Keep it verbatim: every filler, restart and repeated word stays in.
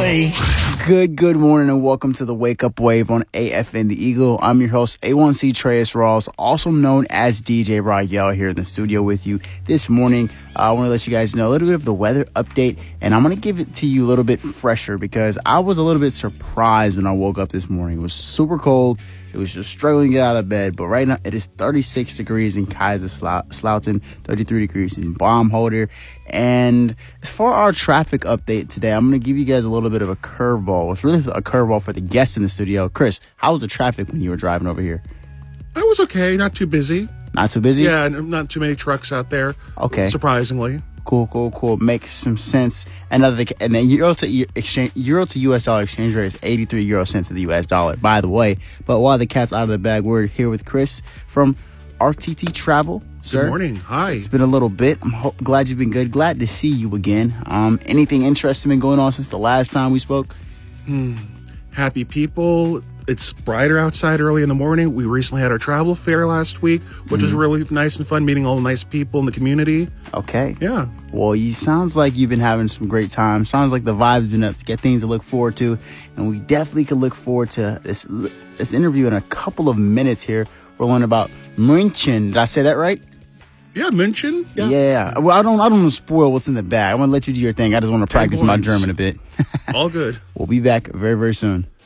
way. Good, good morning and welcome to the Wake Up Wave on A F N The Eagle. I'm your host, A one C Treyas Rawls, also known as D J Royale, here in the studio with you this morning. Uh, I want to let you guys know a little bit of the weather update, and I'm going to give it to you a little bit fresher because I was a little bit surprised when I woke up this morning. It was super cold. It was just struggling to get out of bed, but right now it is thirty-six degrees in Kaiserslautern, thirty-three degrees in Baumholder. And for our traffic update today, I'm going to give you guys a little bit of a curveball. It's really a curveball for the guests in the studio. Chris, how was the traffic when you were driving over here? It was okay, not too busy. Not too busy? Yeah, not too many trucks out there. Okay. Surprisingly. Cool, cool, cool. Makes some sense. Another, and then euro to exchange, euro to U S dollar exchange rate is eighty-three euro cents to the U S dollar, by the way. But while the cat's out of the bag, we're here with Chris from R T T Travel. Sir, good morning. Hi. It's been a little bit. I'm ho- glad you've been good. Glad to see you again. Um, anything interesting been going on since the last time we spoke? Hmm. Happy people. It's brighter outside early in the morning. We recently had our travel fair last week, which mm. was really nice and fun, meeting all the nice people in the community. Okay. Yeah. Well, you sounds like you've been having some great time. Sounds like the vibe's been up. Get things to look forward to, and we definitely can look forward to this this interview in a couple of minutes. Here, we're learning about München. Did I say that right? Yeah, München. Yeah. yeah. Well, I don't. I don't want to spoil what's in the bag. I want to let you do your thing. I just want to practice my German a bit. All good. We'll be back very, very soon.